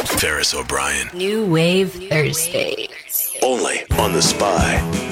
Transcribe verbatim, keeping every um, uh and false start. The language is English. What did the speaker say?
Ferris O'Brien. New Wave Thursday. Only on The Spy.